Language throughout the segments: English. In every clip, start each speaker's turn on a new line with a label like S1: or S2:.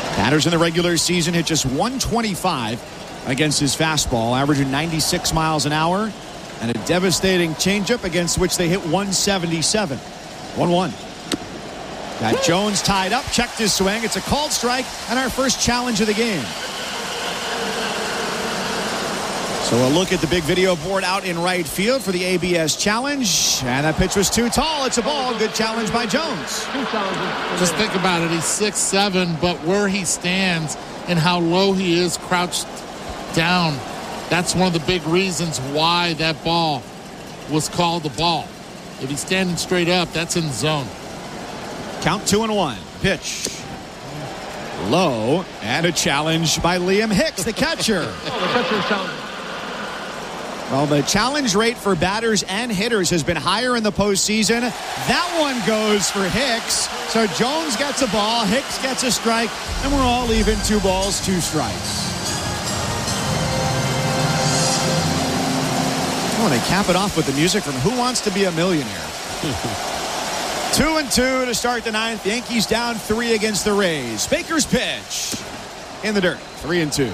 S1: Batters in the regular season hit just 125 against his fastball, averaging 96 miles an hour, and a devastating changeup against which they hit 177. 1-1. Got Jones tied up, checked his swing. It's a called strike and our first challenge of the game. So a look at the big video board out in right field for the ABS challenge. And that pitch was too tall. It's a ball. Good challenge by Jones.
S2: Just think about it. He's 6'7", but where he stands and how low he is crouched down, that's one of the big reasons why that ball was called the ball. If he's standing straight up, that's in the zone.
S1: Count 2-1. Pitch. Low. And a challenge by Liam Hicks, the catcher.
S3: The catcher's challenge.
S1: Well, the challenge rate for batters and hitters has been higher in the postseason. That one goes for Hicks. So Jones gets a ball, Hicks gets a strike, and we're all even. 2 balls, 2 strikes. Oh, they cap it off with the music from Who Wants to Be a Millionaire? 2-2 to start the 9th. Yankees down 3 against the Rays. Baker's pitch in the dirt. 3-2.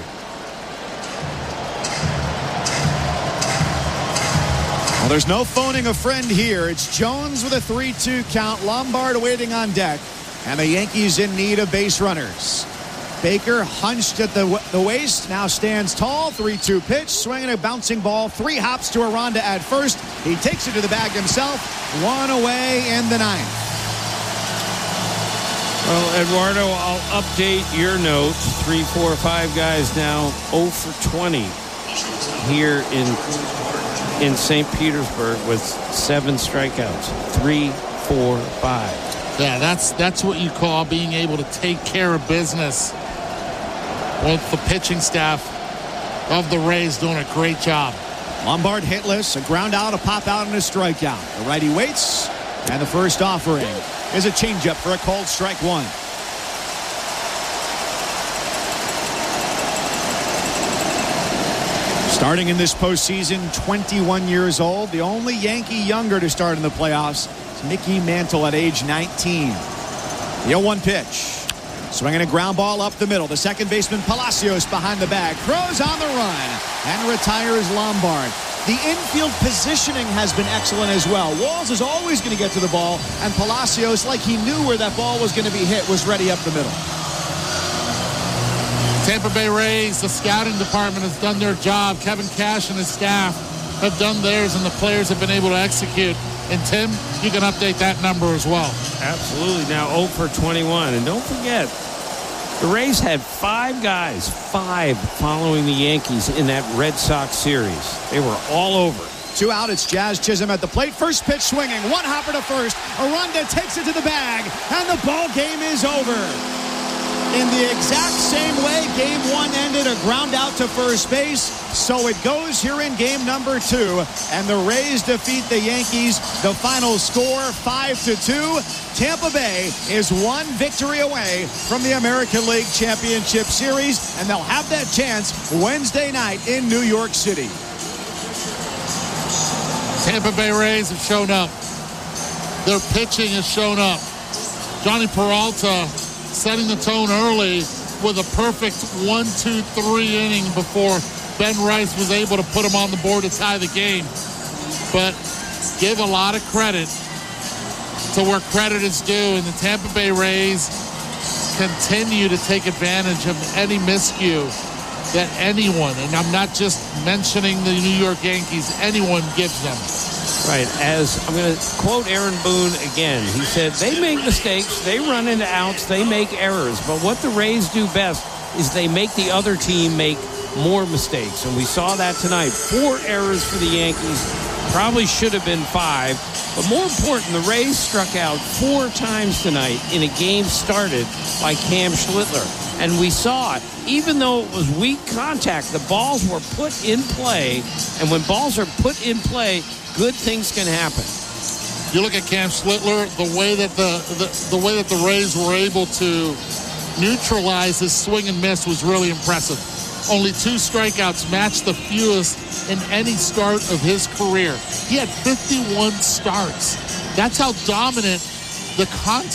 S1: Well, there's no phoning a friend here. It's Jones with a 3-2 count. Lombard waiting on deck. And the Yankees in need of base runners. Baker hunched at the waist. Now stands tall. 3-2 pitch. Swinging a bouncing ball. 3 hops to Aranda at first. He takes it to the bag himself. 1 away in the 9th.
S4: Well, Eduardo, I'll update your notes. 3, 4, 5 guys now 0 for 20 here in St. Petersburg with 7 strikeouts. 3, 4, 5.
S2: Yeah, that's what you call being able to take care of business. With the pitching staff of the Rays doing a great job.
S1: Lombard hitless, a ground out, a pop out, and a strikeout. The righty waits, and the first offering is a changeup for a called strike 1. Starting in this postseason, 21 years old, the only Yankee younger to start in the playoffs is Mickey Mantle at age 19. The 0-1 pitch. Swinging a ground ball up the middle. The second baseman Palacios behind the bag. Throws on the run and retires Lombard. The infield positioning has been excellent as well. Walls is always going to get to the ball, and Palacios, like he knew where that ball was going to be hit, was ready up the middle.
S2: Tampa Bay Rays, the scouting department has done their job. Kevin Cash and his staff have done theirs, and the players have been able to execute. And Tim, you can update that number as well.
S4: Absolutely. Now 0 for 21. And don't forget, the Rays had 5 guys, 5 following the Yankees in that Red Sox series. They were all over.
S1: 2 out. It's Jazz Chisholm at the plate. First pitch swinging. 1 hopper to first. Aranda takes it to the bag, and the ball game is over. In the exact same way Game 1 ended, a ground out to first base. So it goes here in game number 2, and the Rays defeat the Yankees. The final score, 5-2. Tampa Bay is 1 victory away from the American League Championship Series, and they'll have that chance Wednesday night in New York City.
S2: Tampa Bay Rays have shown up. Their pitching has shown up. Johnny Peralta setting the tone early with a perfect 1-2-3 inning before Ben Rice was able to put him on the board to tie the game. But give a lot of credit to where credit is due, and the Tampa Bay Rays continue to take advantage of any miscue that anyone, and I'm not just mentioning the New York Yankees, anyone gives them.
S4: Right, as I'm going to quote Aaron Boone again. He said, they make mistakes, they run into outs, they make errors. But what the Rays do best is they make the other team make more mistakes. And we saw that tonight. 4 errors for the Yankees. Probably should have been 5. But more important, the Rays struck out 4 times tonight in a game started by Cam Schlittler. And we saw it. Even though it was weak contact, the balls were put in play. And when balls are put in play, good things can happen.
S2: You look at Cam Schlittler, the way that the way that the Rays were able to neutralize his swing and miss was really impressive. Only 2 strikeouts matched the fewest in any start of his career. He had 51 starts. That's how dominant the contact